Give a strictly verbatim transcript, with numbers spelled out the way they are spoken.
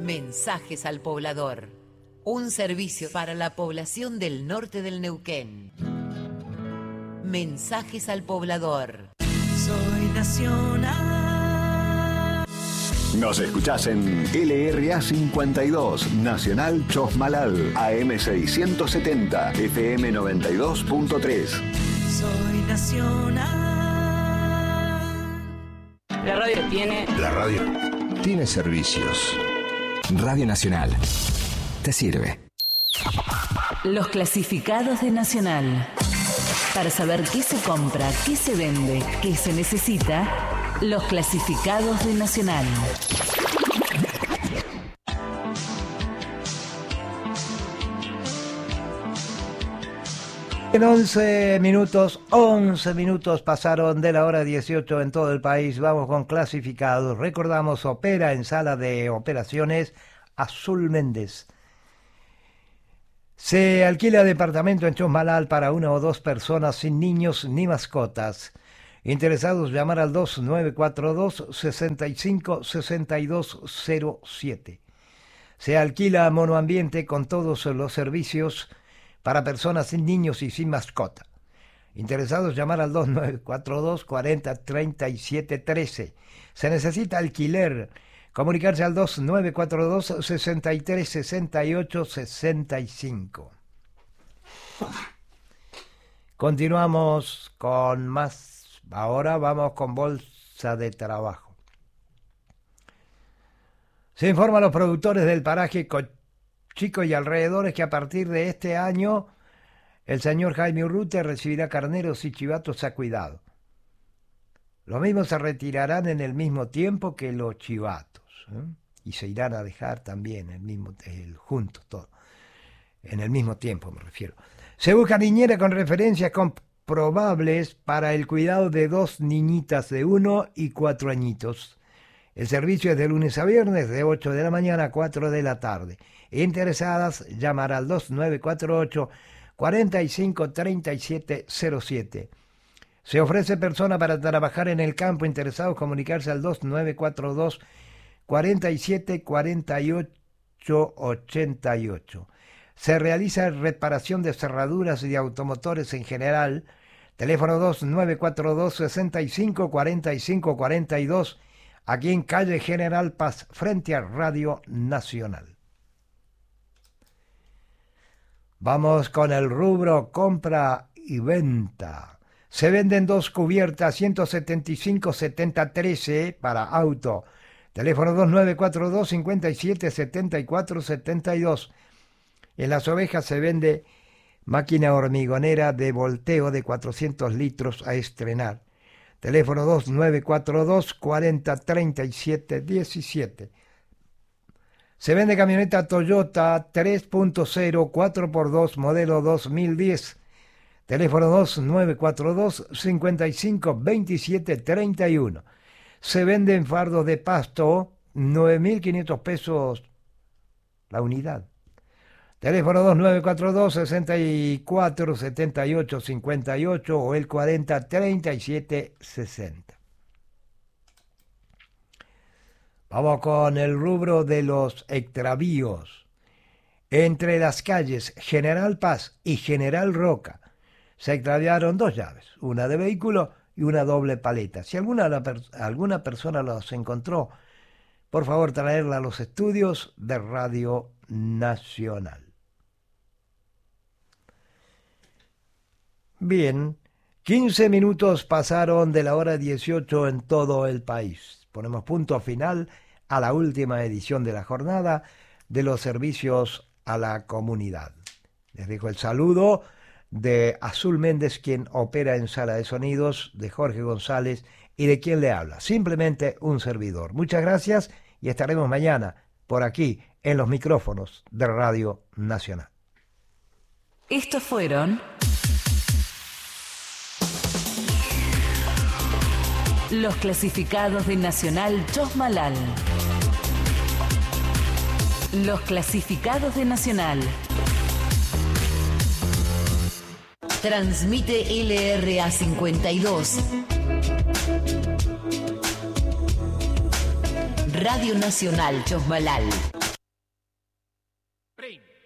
Mensajes al poblador. Un servicio para la población del norte del Neuquén. Mensajes al poblador. Soy nacional. Nos escuchás en L R A cincuenta y dos, Nacional Chosmalal, A M seiscientos setenta, F M noventa y dos punto tres. Soy nacional. La radio tiene... La radio tiene servicios. Radio Nacional. Te sirve. Los clasificados de Nacional. Para saber qué se compra, qué se vende, qué se necesita, los clasificados de Nacional. En once minutos, once minutos pasaron de la hora dieciocho en todo el país. Vamos con clasificados. Recordamos, opera en sala de operaciones Azul Méndez. Se alquila departamento en Chosmalal para una o dos personas sin niños ni mascotas. Interesados, llamar al dos nueve cuatro dos, seis cinco, seis dos cero siete. Se alquila monoambiente con todos los servicios para personas sin niños y sin mascota. Interesados, llamar al dos nueve cuatro dos, cuarenta, treinta y siete trece. Se necesita alquiler. Comunicarse al dos nueve cuatro dos, sesenta y tres, sesenta y ocho, sesenta y cinco. Continuamos con más. Ahora vamos con Bolsa de Trabajo. Se informa a los productores del paraje Chico y alrededores que a partir de este año el señor Jaime Urrutia recibirá carneros y chivatos a cuidado. Los mismos se retirarán en el mismo tiempo que los chivatos, ¿eh? Y se irán a dejar también el mismo, el, juntos todo, en el mismo tiempo me refiero. Se busca niñera con referencias comprobables para el cuidado de dos niñitas de uno y cuatro añitos. El servicio es de lunes a viernes de ocho de la mañana a cuatro de la tarde. Interesadas, llamar al dos nueve cuatro ocho, cuarenta y cinco, treinta y siete cero siete. Se ofrece persona para trabajar en el campo. Interesados, comunicarse al dos nueve cuatro dos, cuarenta y siete, cuarenta y ocho, ochenta y ocho. Se realiza reparación de cerraduras y de automotores en general. Teléfono dos nueve cuatro dos, sesenta y cinco, cuarenta y cinco, cuarenta y dos, aquí en calle General Paz, frente a Radio Nacional. Vamos con el rubro compra y venta. Se venden dos cubiertas ciento setenta y cinco, setenta, trece para auto. Teléfono dos nueve cuatro dos, cincuenta y siete, setenta y cuatro, setenta y dos. En Las Ovejas se vende máquina hormigonera de volteo de cuatrocientos litros a estrenar. Teléfono dos nueve cuatro dos, cuarenta, treinta y siete, diecisiete. Se vende camioneta Toyota tres punto cero, cuatro por dos, modelo dos mil diez. Teléfono dos nueve cuatro dos, cincuenta y cinco, veintisiete, treinta y uno. Se venden fardos de pasto, nueve mil quinientos pesos la unidad. Teléfono dos nueve cuatro dos, sesenta y cuatro, setenta y ocho, cincuenta y ocho o el cuarenta, treinta y siete, sesenta. Vamos con el rubro de los extravíos. Entre las calles General Paz y General Roca se extraviaron dos llaves, una de vehículo y una doble paleta. Si alguna, alguna persona los encontró, por favor traerla a los estudios de Radio Nacional. Bien, quince minutos pasaron de la hora dieciocho en todo el país. Ponemos punto final a la última edición de la jornada de los servicios a la comunidad. Les dejo el saludo de Azul Méndez, quien opera en sala de sonidos, de Jorge González y de quien le habla. Simplemente un servidor. Muchas gracias y estaremos mañana por aquí en los micrófonos de Radio Nacional. Estos fueron los clasificados de Nacional Chosmalal. Los clasificados de Nacional. Transmite L R A cincuenta y dos. Radio Nacional Chosmalal. Primo.